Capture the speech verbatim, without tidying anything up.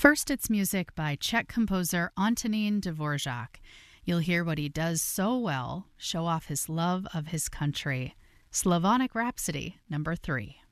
First, it's music by Czech composer Antonín Dvorak. You'll hear what he does so well, show off his love of his country. Slavonic Rhapsody, number three.